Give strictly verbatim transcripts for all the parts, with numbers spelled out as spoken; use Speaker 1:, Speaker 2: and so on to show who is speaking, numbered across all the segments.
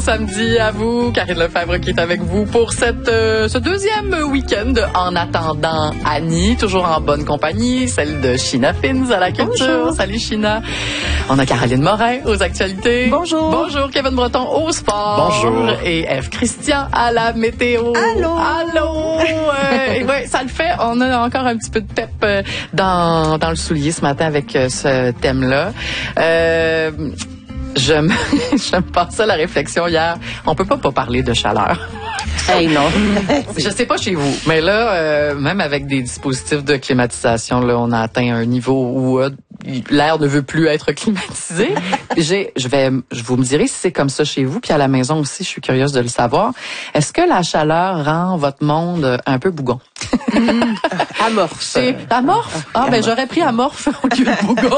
Speaker 1: samedi à vous. Karine Lefebvre qui est avec vous pour cette, euh, ce deuxième week-end En attendant Annie. Toujours en bonne compagnie, celle de Sheena Fins à la culture. Bonjour. Salut Sheena. On a Caroline Morin aux actualités.
Speaker 2: Bonjour.
Speaker 1: Bonjour Kevin Breton au sport.
Speaker 3: Bonjour.
Speaker 1: Et Ève Christian à la météo.
Speaker 2: Allô.
Speaker 1: Allô. euh, et ouais, ça le fait. On a encore un petit peu de pep euh, dans, dans le soulier ce matin avec euh, ce thème-là. Euh, Je me, je me passais la réflexion hier. On peut pas pas parler de chaleur.
Speaker 2: Hey, non.
Speaker 1: Je sais pas chez vous, mais là, euh, même avec des dispositifs de climatisation, là, on a atteint un niveau où euh, l'air ne veut plus être climatisé. J'ai, je vais, je vous me direz si c'est comme ça chez vous, puis à la maison aussi, je suis curieuse de le savoir. Est-ce que la chaleur rend votre monde un peu bougon?
Speaker 2: Mmh. Amorphe.
Speaker 1: C'est amorphe? Ah, ben j'aurais pris amorphe au lieu de bougon.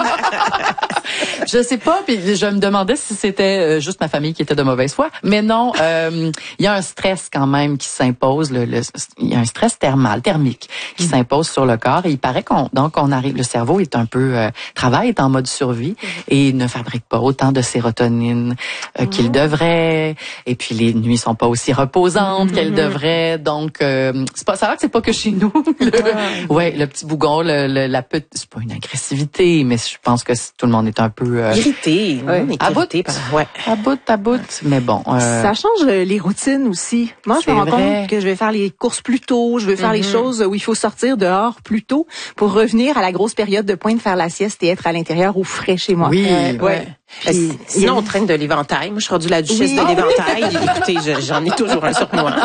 Speaker 1: Je sais pas, puis je me demandais si c'était juste ma famille qui était de mauvaise foi, mais non, il euh, y a un stress quand même qui s'impose, le, le, il y a un stress thermal, thermique qui mmh. s'impose sur le corps et il paraît qu'on donc on arrive, le cerveau est un peu euh, travaille, est en mode survie mmh. et ne fabrique pas autant de sérotonine euh, mmh. qu'il devrait, et puis les nuits sont pas aussi reposantes mmh. qu'elles devraient, donc euh, c'est pas ça va que c'est pas que chez nous. Le, ouais. ouais, le petit bougon, le, le, la petite, c'est pas une agressivité, mais je pense que tout le monde est un peu euh,
Speaker 2: irrité,
Speaker 1: ouais. à bout,
Speaker 2: par... ouais.
Speaker 1: à bout, à bout. Mais bon,
Speaker 4: euh... ça change les routines aussi. Moi, je me rends vrai. compte que je vais faire les courses plus tôt, je vais faire mm-hmm. les choses où il faut sortir dehors plus tôt pour revenir à la grosse période de pointe, faire la sieste et être à l'intérieur au frais chez moi.
Speaker 1: Oui,
Speaker 4: euh,
Speaker 1: ouais.
Speaker 4: ouais.
Speaker 2: Puis, sinon, on traîne de l'éventail. Moi, je suis rendue la duchesse oui. de l'éventail. Écoutez, je, j'en ai toujours un sur moi.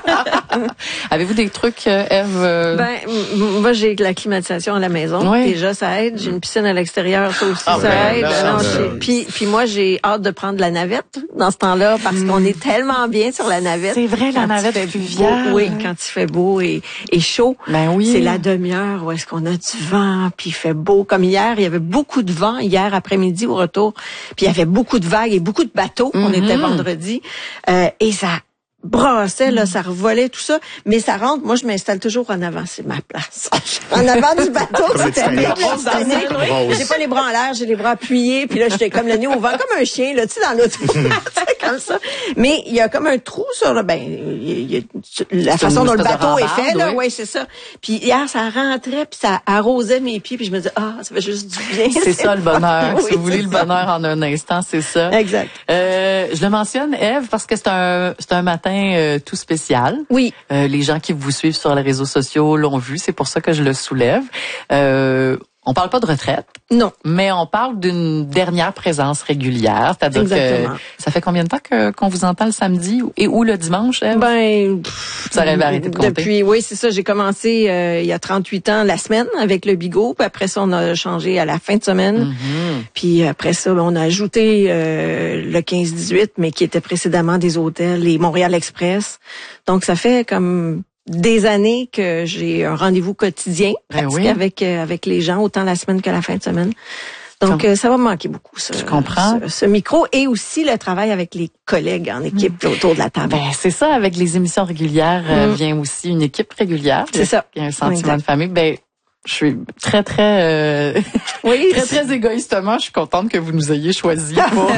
Speaker 1: Avez-vous des trucs, Ève? Euh...
Speaker 5: Ben, moi, j'ai la climatisation à la maison. Oui. Déjà, ça aide. J'ai une piscine à l'extérieur, ça aussi, ah, ça ben, aide. Non, euh... puis, puis moi, j'ai hâte de prendre la navette dans ce temps-là parce mmh. qu'on est tellement bien sur la navette.
Speaker 1: C'est vrai, la navette est fluviale.
Speaker 5: Oui, quand il fait beau et, et chaud.
Speaker 1: Ben oui.
Speaker 5: C'est la demi-heure où est-ce qu'on a du vent, puis il fait beau. Comme hier, il y avait beaucoup de vent hier après-midi au retour. Puis il y avait beaucoup de vagues et beaucoup de bateaux. Mm-hmm. On était vendredi. Euh, et ça brassait, là, ça revolait, tout ça. Mais ça rentre. Moi, je m'installe toujours en avant. C'est ma place. En avant du bateau, c'était bien. J'ai pas les bras en l'air, j'ai les bras appuyés. Puis là, j'étais comme le nez au vent, comme un chien, là, tu sais, dans l'auto. comme ça. Mais il y a comme un trou sur le, ben, il y a, la c'est façon dont le bateau est fait, là. Oui, ouais, c'est ça. Puis hier, ça rentrait, puis ça arrosait mes pieds, puis je me disais, ah, ça fait juste du bien.
Speaker 1: C'est ça, le bonheur. Oui, si vous voulez le bonheur en un instant, c'est ça.
Speaker 5: Exact.
Speaker 1: Euh, je le mentionne, Ève, parce que c'est un, c'est un matin Euh, tout spécial.
Speaker 5: Oui.
Speaker 1: Euh, les gens qui vous suivent sur les réseaux sociaux l'ont vu, c'est pour ça que je le soulève. Euh, on parle pas de retraite.
Speaker 5: Non.
Speaker 1: Mais on parle d'une dernière présence régulière. C'est-à-dire
Speaker 5: Exactement.
Speaker 1: que ça fait combien de temps que, qu'on vous entend le samedi et ou le dimanche, Ève?
Speaker 5: Ben,
Speaker 1: ça avait arrêté de compter.
Speaker 5: Depuis, oui, c'est ça. J'ai commencé euh, il y a trente-huit ans la semaine avec le Bigot. Puis après ça, on a changé à la fin de semaine. Mm-hmm. Puis après ça, on a ajouté euh, le quinze dix-huit, mais qui était précédemment des hôtels, les Montréal Express. Donc, ça fait comme des années que j'ai un rendez-vous quotidien
Speaker 1: ben oui.
Speaker 5: avec euh, avec les gens, autant la semaine que la fin de semaine. Donc, euh, ça va me manquer beaucoup, ça.
Speaker 1: Je comprends.
Speaker 5: Ce, ce micro et aussi le travail avec les collègues en équipe mmh. autour de la table.
Speaker 1: Ben, c'est ça, avec les émissions régulières, mmh. euh, vient aussi une équipe régulière.
Speaker 5: C'est ça.
Speaker 1: Il y a un sentiment
Speaker 5: exact.
Speaker 1: de famille. Ben, je suis très, très, euh,
Speaker 5: oui,
Speaker 1: très, très égoïstement, je suis contente que vous nous ayez choisi pour,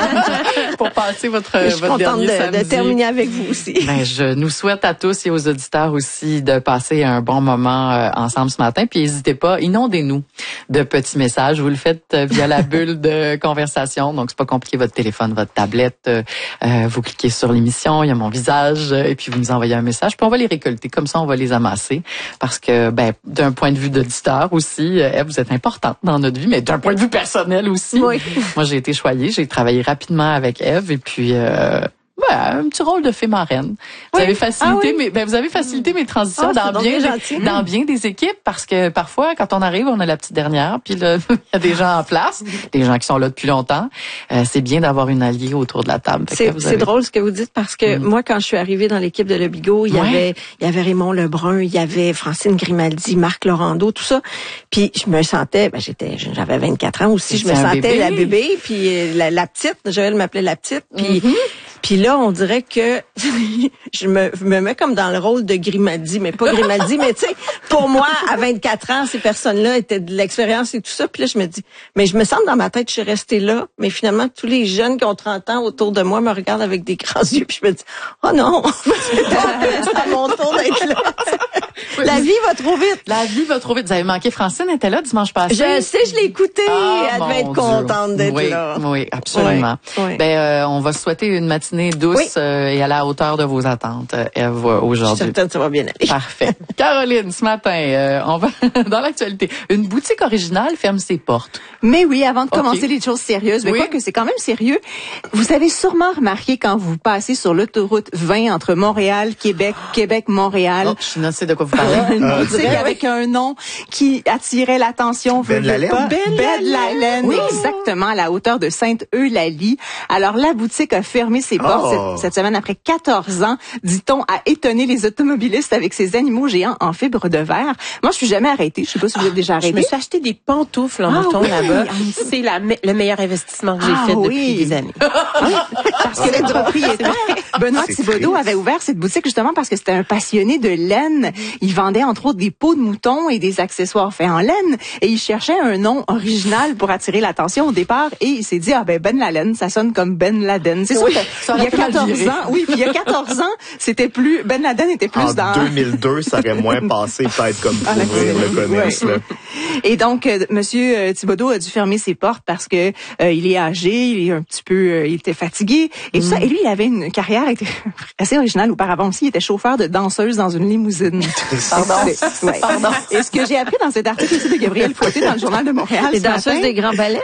Speaker 1: pour passer votre,
Speaker 5: je suis
Speaker 1: votre dernier
Speaker 5: de,
Speaker 1: samedi.
Speaker 5: de terminer avec vous aussi.
Speaker 1: Ben, je nous souhaite à tous et aux auditeurs aussi de passer un bon moment euh, ensemble ce matin. Puis n'hésitez pas, inondez-nous de petits messages. Vous le faites euh, via la bulle de conversation. Donc, c'est pas compliqué, votre téléphone, votre tablette. Euh, vous cliquez sur l'émission, il y a mon visage, et puis vous nous envoyez un message. Puis on va les récolter. Comme ça, on va les amasser. Parce que, ben, d'un point de vue d'auditeur aussi, Ève, vous êtes importante dans notre vie, mais d'un point de vue personnel aussi.
Speaker 5: Oui.
Speaker 1: Moi, j'ai été choyée, j'ai travaillé rapidement avec Ève, et puis euh, ouais, un petit rôle de fée marraine. Vous
Speaker 5: oui.
Speaker 1: avez facilité,
Speaker 5: ah, oui.
Speaker 1: mes, ben vous avez facilité mes transitions
Speaker 5: ah,
Speaker 1: dans bien,
Speaker 5: bien
Speaker 1: dans bien des équipes, parce que parfois, quand on arrive, on a la petite dernière, puis là, il y a des gens en place, des gens qui sont là depuis longtemps. Euh, c'est bien d'avoir une alliée autour de la table.
Speaker 5: C'est,
Speaker 1: vous
Speaker 5: c'est
Speaker 1: avez...
Speaker 5: drôle ce que vous dites, parce que mm. moi, quand je suis arrivée dans l'équipe de Le Bigot, il y ouais. avait, il y avait Raymond Lebrun, il y avait Francine Grimaldi, Marc Laurando, tout ça. Puis je me sentais, ben j'étais, j'avais vingt-quatre ans aussi, je me sentais bébé. la bébé, puis la, la petite, Joël m'appelait la petite, puis. Mm-hmm. Puis là, on dirait que je me, je me mets comme dans le rôle de Grimaldi, mais pas Grimaldi, mais tu sais, pour moi, à vingt-quatre ans, ces personnes-là étaient de l'expérience et tout ça. Puis là, je me dis, mais je me sens dans ma tête, je suis restée là, mais finalement, tous les jeunes qui ont trente ans autour de moi me regardent avec des grands yeux, puis je me dis, oh non, c'est à mon tour d'être là. La vie va trop vite.
Speaker 1: La vie va trop vite. Vous avez manqué Francine, elle était là dimanche passé.
Speaker 5: Je sais, je l'ai écoutée.
Speaker 1: Ah,
Speaker 5: elle devait être contente d'être
Speaker 1: oui,
Speaker 5: là.
Speaker 1: Oui, absolument.
Speaker 5: Oui, oui.
Speaker 1: Ben, euh, on va souhaiter une matinée douce
Speaker 5: oui.
Speaker 1: euh, et à la hauteur de vos attentes, Ève, aujourd'hui.
Speaker 5: Je suis certaine que ça va bien aller.
Speaker 1: Parfait. Caroline, ce matin, euh, on va dans l'actualité. Une boutique originale ferme ses portes.
Speaker 4: Mais oui, avant de commencer
Speaker 1: okay.
Speaker 4: les choses sérieuses, mais
Speaker 1: oui.
Speaker 4: quoi que c'est quand même sérieux, vous avez sûrement remarqué quand vous passez sur l'autoroute vingt entre Montréal, Québec, Québec-Montréal.
Speaker 1: Oh, je ne sais de quoi vous parlez.
Speaker 4: Une
Speaker 1: euh,
Speaker 4: boutique avec un nom qui attirait l'attention.
Speaker 3: Ben Lalaine.
Speaker 4: Ben, ben Lalaine, oui. Exactement, à la hauteur de Sainte-Eulalie. Alors, la boutique a fermé ses portes
Speaker 3: oh.
Speaker 4: cette, cette semaine après quatorze ans, dit-on, à étonner les automobilistes avec ses animaux géants en fibre de verre. Moi, je suis jamais arrêtée. Je sais pas si vous êtes déjà arrêtée.
Speaker 2: Je me suis acheté des pantoufles en
Speaker 4: ah,
Speaker 2: mouton
Speaker 4: oui.
Speaker 2: là-bas. C'est la, le meilleur investissement que j'ai
Speaker 4: ah,
Speaker 2: fait
Speaker 4: oui.
Speaker 2: depuis des années.
Speaker 4: Oui, parce que le propriétaire, Benoît Thibodeau, avait ouvert cette boutique justement parce que c'était un passionné de laine. Il vendait entre autres des peaux de mouton et des accessoires faits en laine. Et il cherchait un nom original pour attirer l'attention au départ. Et il s'est dit, ah ben Ben Lalaine, ça sonne comme Ben Laden. C'est
Speaker 1: oui,
Speaker 4: sûr qu'il y a quatorze ans, oui, puis il y a quatorze ans, c'était plus, Ben Laden était plus
Speaker 3: en
Speaker 4: dans...
Speaker 3: En deux mille deux, ça aurait moins passé peut-être comme pour
Speaker 4: ah,
Speaker 3: ouvrir le commerce.
Speaker 4: Ouais.
Speaker 3: Là.
Speaker 4: Et donc, euh, Monsieur Thibodeau a dû fermer ses portes parce que euh, il est âgé, il est un petit peu, euh, il était fatigué et tout mm. ça. Et lui, il avait une carrière assez originale auparavant aussi. Il était chauffeur de danseuse dans une limousine.
Speaker 1: Pardon.
Speaker 4: Ouais.
Speaker 1: Pardon.
Speaker 4: Et ce que j'ai appris dans cet article aussi de Gabriel Fouetté dans le Journal de Montréal,
Speaker 5: les danseuses matin, des grands ballets,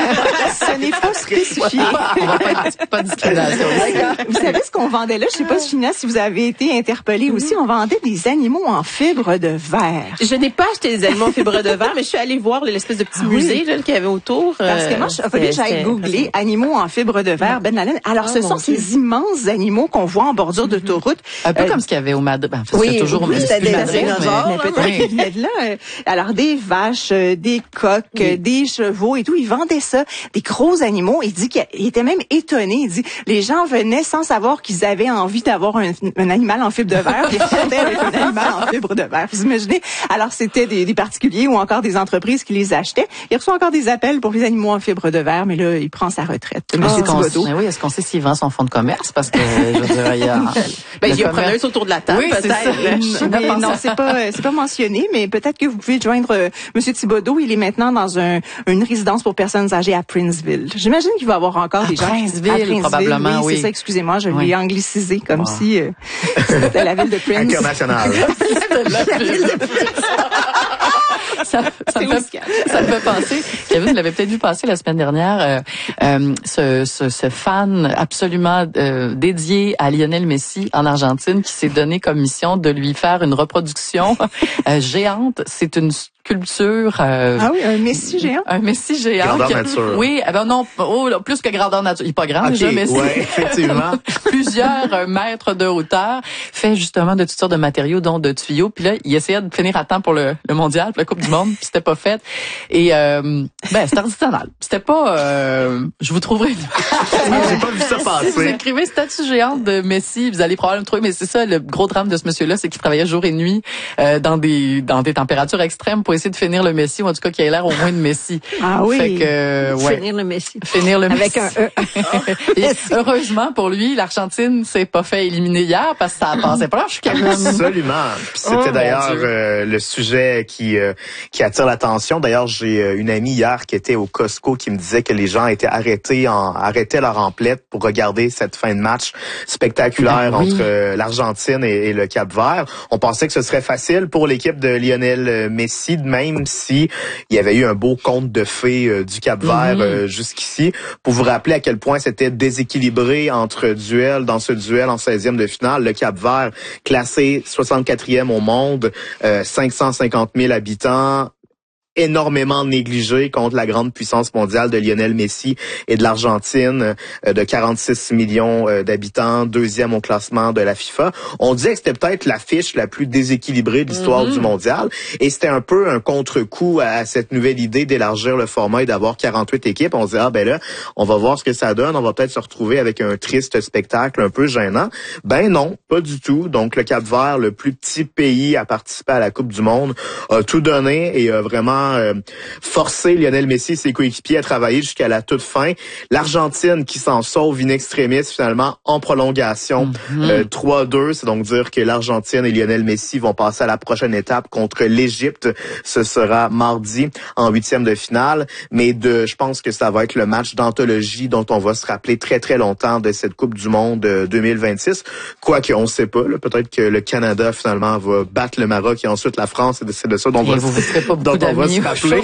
Speaker 4: ce n'est pas spécifié.
Speaker 1: On va pas, pas de discrimination.
Speaker 4: Vous savez ce qu'on vendait là? Je sais pas, China, si vous avez été interpellé aussi. On vendait des animaux en fibre de verre.
Speaker 2: Je n'ai pas acheté des animaux en fibre de verre, mais je suis allée voir l'espèce de petit ah, musée oui. qu'il y avait autour.
Speaker 4: Parce que moi, il a fallu que j'aille googler animaux en fibre de verre, Ben Lalaine. Alors, oh, ce sont Dieu. Ces immenses animaux qu'on voit en bordure mm-hmm. d'autoroute.
Speaker 1: Un peu
Speaker 4: euh,
Speaker 1: comme ce qu'il y avait au Madrid. Ben,
Speaker 4: oui,
Speaker 1: c'est toujours
Speaker 4: oui,
Speaker 1: au
Speaker 4: c'était des
Speaker 1: Madrid,
Speaker 4: dinosaures, mais, mais peut-être oui. qu'ils venaient de là. Alors, des vaches, des coqs, oui. des chevaux et tout. Ils vendaient ça, des gros animaux. Il dit qu'il était même étonné. Il dit, les gens venaient sans savoir qu'ils avaient envie d'avoir un, un animal en fibre de verre. Puis ils repartaient avec un animal en fibre de verre. Vous imaginez? Alors, c'était des, des particuliers ou encore des entreprises qui les achetaient. Il reçoit encore des appels pour les animaux en fibre de verre, mais là, il prend sa retraite.
Speaker 1: Oh, est-ce qu'on sait, oui, est-ce qu'on sait s'il vend son fonds de commerce? Parce que, je veux dire, il y a...
Speaker 2: ben, il y a preneuse autour de la table,
Speaker 1: oui,
Speaker 2: peut-être.
Speaker 4: Mais non, c'est pas, c'est pas mentionné, mais peut-être que vous pouvez joindre euh, Monsieur Thibodeau. Il est maintenant dans un, une résidence pour personnes âgées à Princeville. J'imagine qu'il va y avoir encore
Speaker 1: à
Speaker 4: des gens...
Speaker 1: Princeville,
Speaker 4: à Princeville,
Speaker 1: probablement, oui.
Speaker 4: oui. C'est ça, excusez-moi, je
Speaker 1: oui.
Speaker 4: l'ai anglicisé comme wow. si euh, c'était la ville de Prince.
Speaker 3: International.
Speaker 1: la ville de Prince. Ça, ça, me fait, ça me fait penser, Kevin, vous l'avez peut-être vu passer la semaine dernière, euh, euh, ce, ce, ce fan absolument euh, dédié à Lionel Messi en Argentine qui s'est donné comme mission de lui faire une reproduction euh, géante. C'est une sculpture. Euh,
Speaker 4: ah oui, un Messi géant.
Speaker 1: Un Messi géant.
Speaker 3: Grandeur
Speaker 1: qui,
Speaker 3: nature.
Speaker 1: Oui, eh ben non, oh, plus que grandeur nature. Il est pas grand
Speaker 3: okay,
Speaker 1: déjà, Messi.
Speaker 3: Ouais, effectivement.
Speaker 1: Plusieurs euh, mètres de hauteur, fait justement de toutes sortes de matériaux, dont de tuyaux. Puis là, il essayait de finir à temps pour le, le mondial, pour la Coupe du Monde, puis c'était pas fait. Et euh, ben, c'était artisanal. C'était pas. Euh, je vous trouverai.
Speaker 3: J'ai pas vu ça passer.
Speaker 1: Vous écrivez statue géante de Messi, vous allez probablement le trouver. Mais c'est ça, le gros drame de ce monsieur-là, c'est qu'il travaillait jour et nuit euh, dans des dans des températures extrêmes pour essayer de finir le Messi, ou en tout cas qu'il ait l'air au moins de Messi.
Speaker 4: Ah oui.
Speaker 1: Fait que, ouais.
Speaker 5: Finir le Messi.
Speaker 1: Finir le
Speaker 5: Avec
Speaker 1: Messi.
Speaker 5: un E.
Speaker 1: Et heureusement pour lui, l'Argentine s'est pas fait éliminer hier parce que ça passait pas. Je suis quand même...
Speaker 3: Absolument. Puis c'était oh, d'ailleurs euh, le sujet qui euh, qui attire l'attention. D'ailleurs, j'ai euh, une amie hier qui était au Costco qui me disait que les gens étaient arrêtés en arrêtaient leur emplette pour regarder cette fin de match spectaculaire ben oui. entre euh, l'Argentine et, et le Cap-Vert. On pensait que ce serait facile pour l'équipe de Lionel Messi, même si il y avait eu un beau conte de fées euh, du Cap-Vert mm-hmm. euh, jusqu'ici. Pour vous rappeler à quel point c'était déséquilibré entre duels dans ce duel en seizième de finale. Le Cap-Vert classé soixante-quatrième au monde, euh, cinq cent cinquante mille habitants. énormément négligé contre la grande puissance mondiale de Lionel Messi et de l'Argentine, euh, de quarante-six millions euh, d'habitants, deuxième au classement de la FIFA. On disait que c'était peut-être l'affiche la plus déséquilibrée de l'histoire mm-hmm. du mondial, et c'était un peu un contre-coup à cette nouvelle idée d'élargir le format et d'avoir quarante-huit équipes. On se dit, ah ben là, on va voir ce que ça donne, on va peut-être se retrouver avec un triste spectacle un peu gênant. Ben non, pas du tout. Donc le Cap-Vert, le plus petit pays à participer à la Coupe du Monde, a tout donné et a vraiment euh, forcé Lionel Messi et ses coéquipiers à travailler jusqu'à la toute fin. L'Argentine qui s'en sauve in extremis finalement en prolongation mm-hmm. euh, trois deux. C'est donc dire que l'Argentine et Lionel Messi vont passer à la prochaine étape contre l'Égypte. Ce sera mardi en huitième de finale. Mais de, je pense que ça va être le match d'anthologie dont on va se rappeler très très longtemps de cette Coupe du Monde deux mille vingt-six. Quoique on ne sait pas, là, peut-être que le Canada finalement va battre le Maroc et ensuite la France. Et c'est de ça dont,
Speaker 1: et
Speaker 3: va,
Speaker 1: vous ne pas
Speaker 3: dont on va se rappeler.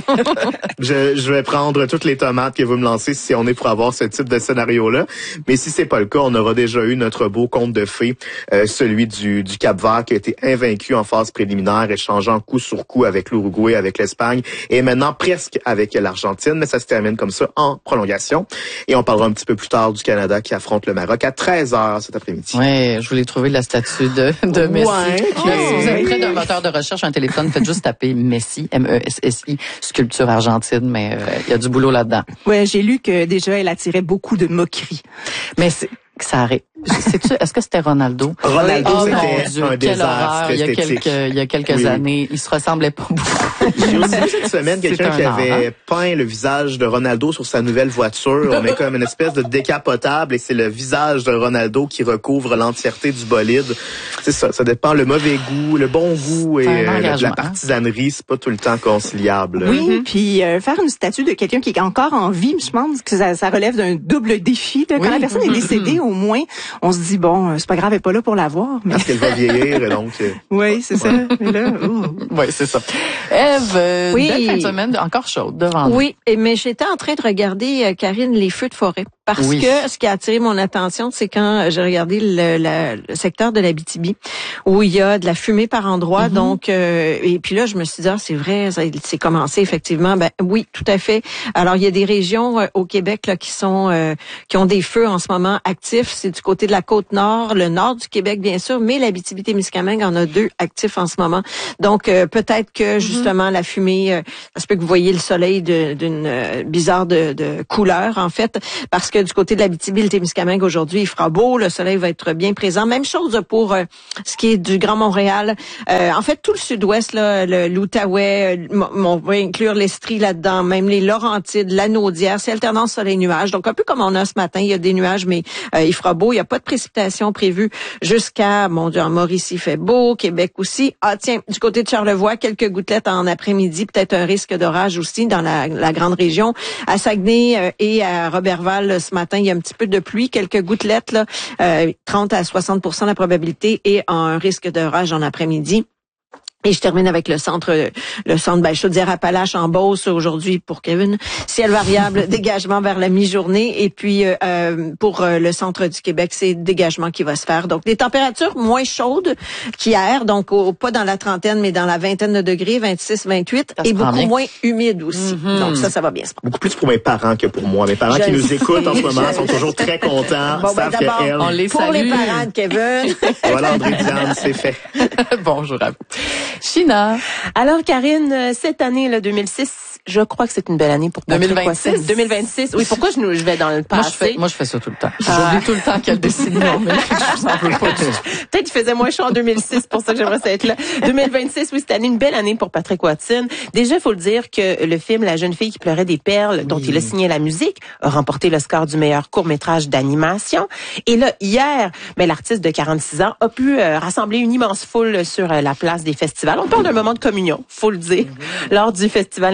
Speaker 3: je, je vais prendre toutes les tomates que vous me lancez si on est pour avoir ce type de scénario-là. Mais si c'est pas le cas, on aura déjà eu notre beau conte de fées, euh, celui du, du Cap-Vert qui a été invaincu en phase préliminaire, échangeant coup sur coup avec l'Uruguay, avec l'Espagne et maintenant presque avec l'Argentine. Mais ça se termine comme ça en prolongation. Et on parlera un petit peu plus tard du Canada qui affronte le Maroc à treize heures cet après-midi.
Speaker 1: Oui, je voulais trouver la statue de, de Messi. Ouais, okay. Si vous êtes près d'un moteur de recherche, un téléphone, faites juste taper Messi, M E S S I, sculpture argentine, mais il euh, y a du boulot là-dedans.
Speaker 4: Ouais, j'ai lu que déjà elle attirait beaucoup de moqueries.
Speaker 1: Mais c'est ça arrête. Sais-tu, est-ce que c'était Ronaldo?
Speaker 3: Ronaldo,
Speaker 1: oh,
Speaker 3: c'était
Speaker 1: Dieu,
Speaker 3: un
Speaker 1: quelle
Speaker 3: désastre
Speaker 1: horreur, il y a quelques, il y a quelques oui. années. Il se ressemblait pas beaucoup.
Speaker 3: J'ai aussi vu cette semaine quelqu'un qui avait art, hein? peint le visage de Ronaldo sur sa nouvelle voiture. On met comme une espèce de décapotable et c'est le visage de Ronaldo qui recouvre l'entièreté du bolide. C'est ça, ça dépend le mauvais goût, le bon goût et euh, la partisanerie, c'est pas tout le temps conciliable.
Speaker 4: Oui, mm-hmm. puis euh, faire une statue de quelqu'un qui est encore en vie, je pense que ça, ça relève d'un double défi. Là. Quand oui. la personne est décédée, au moins, on se dit, bon, c'est pas grave, elle est pas là pour la voir. Mais...
Speaker 3: Parce qu'elle va vieillir, et donc... Euh...
Speaker 4: Oui, c'est ouais. ça. Mais là,
Speaker 1: oui, c'est ça. Ève, euh,
Speaker 5: oui.
Speaker 1: belle fin de semaine encore chaude devant nous.
Speaker 5: Oui, mais j'étais en train de regarder, euh, Karine, les feux de forêt. Parce oui. que ce qui a attiré mon attention, c'est quand j'ai regardé le, le, le secteur de l'Abitibi, où il y a de la fumée par endroits. Mm-hmm. Donc, euh, et puis là, je me suis dit, ah, c'est vrai, ça, c'est commencé effectivement. Ben oui, tout à fait. Alors, il y a des régions euh, au Québec là qui sont euh, qui ont des feux en ce moment actifs. C'est du côté de la côte nord, le nord du Québec bien sûr, mais l'Abitibi-Témiscamingue en a deux actifs en ce moment. Donc, euh, peut-être que justement mm-hmm. la fumée, euh, ça se peut que vous voyez le soleil de, d'une euh, bizarre de, de couleur en fait, parce que du côté de l'Abitibi, le Témiscamingue, aujourd'hui, il fera beau, le soleil va être bien présent. Même chose pour euh, ce qui est du Grand Montréal. Euh, en fait, tout le sud-ouest, là, le, l'Outaouais, on va inclure l'Estrie là-dedans, même les Laurentides, la Naudière, c'est alternance soleil-nuage. Donc, un peu comme on a ce matin, il y a des nuages, mais euh, il fera beau. Il n'y a pas de précipitations prévues jusqu'à, mon Dieu, en Mauricie, il fait beau, Québec aussi. Ah, tiens, du côté de Charlevoix, quelques gouttelettes en après-midi, peut-être un risque d'orage aussi dans la, la grande région. À Saguenay euh, et à Robertval, ce matin, il y a un petit peu de pluie, quelques gouttelettes, là, euh, trente à soixante pour cent la probabilité et un risque d'orage en après-midi. Et je termine avec le centre, le centre ben, Chaudière-Appalaches en Beauce aujourd'hui pour Kevin. Ciel variable, dégagement vers la mi-journée. Et puis euh, pour euh, le centre du Québec, c'est dégagement qui va se faire. Donc des températures moins chaudes qu'hier, donc au, pas dans la trentaine, mais dans la vingtaine de degrés, vingt-six, vingt-huit, et beaucoup bien. Moins humide aussi. Mm-hmm. Donc ça, ça va bien se prendre.
Speaker 3: Beaucoup plus pour mes parents que pour moi. Mes parents je qui nous écoutent en ce moment sont toujours très contents.
Speaker 5: Bon, ben, d'abord, elle... on les pour salue. Les parents de Kevin.
Speaker 3: Voilà, André Diane, c'est fait.
Speaker 1: Bonjour à vous. China.
Speaker 2: Alors, Karine, cette année, là, deux mille six, je crois que c'est une belle année pour Patrick Watson. deux mille vingt-six. Oui, pourquoi je, je vais dans le passé?
Speaker 1: Moi, je fais, moi, je fais ça tout le temps. Ah. J'oublie tout le temps qu'elle décide non, mais je s'en veux pas.
Speaker 2: Peut-être qu'il faisait moins chaud en deux mille six, pour ça que j'aimerais ça être là. deux mille vingt-six, oui, cette année, une belle année pour Patrick Watson. Déjà, il faut le dire que le film La jeune fille qui pleurait des perles, dont oui. il a signé la musique, a remporté le score du meilleur court-métrage d'animation. Et là, hier, ben, l'artiste de quarante-six ans a pu euh, rassembler une immense foule sur euh, la place des festivals. On parle d'un moment de communion, faut le dire, mm-hmm. lors du Festival international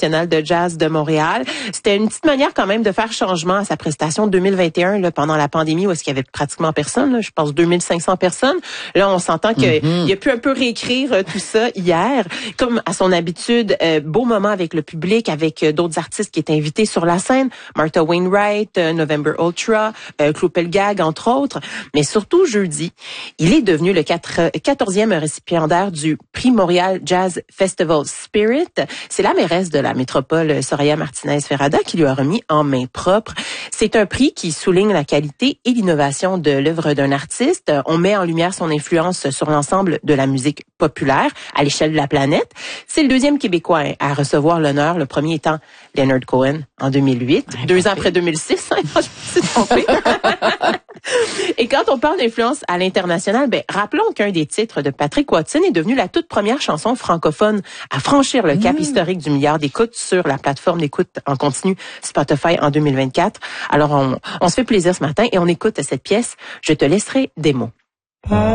Speaker 2: national de jazz de Montréal. C'était une petite manière quand même de faire changement à sa prestation de deux mille vingt et un là, pendant la pandémie où est-ce qu'il y avait pratiquement personne, là, je pense deux mille cinq cents personnes. Là, on s'entend qu'il mm-hmm. a pu un peu réécrire euh, tout ça hier. Comme à son habitude, euh, beau moment avec le public, avec euh, d'autres artistes qui étaient invités sur la scène. Martha Wainwright, euh, November Ultra, euh, Claude Pelgag, entre autres. Mais surtout, jeudi, il est devenu le quatorzième récipiendaire du prix Montréal Jazz Festival Spirit. C'est la mairesse de la métropole, Soraya Martinez-Ferrada, qui lui a remis en main propre. C'est un prix qui souligne la qualité et l'innovation de l'œuvre d'un artiste. On met en lumière son influence sur l'ensemble de la musique populaire à l'échelle de la planète. C'est le deuxième Québécois hein, à recevoir l'honneur, le premier étant Leonard Cohen en deux mille huit, ouais, deux ans après deux mille six. Hein, je me suis trompée. Et quand on parle d'influence à l'international, ben rappelons qu'un des titres de Patrick Watson est devenu la toute première chanson francophone à franchir le cap mmh. historique du milliard d'écoutes sur la plateforme d'écoute en continu Spotify en deux mille vingt-quatre. Alors on, on se fait plaisir ce matin et on écoute cette pièce. Je te laisserai des mots.